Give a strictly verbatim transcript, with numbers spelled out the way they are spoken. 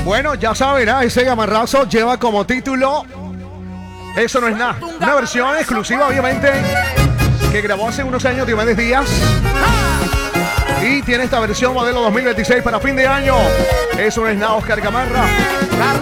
Bueno, ya saben, ¿eh? Ese gamarrazo lleva como título Eso no es nada. Una versión exclusiva, obviamente, que grabó hace unos años, Diomedes Díaz. Y tiene esta versión modelo dos mil veintiséis para fin de año. Eso no es nada, Oscar Gamarra.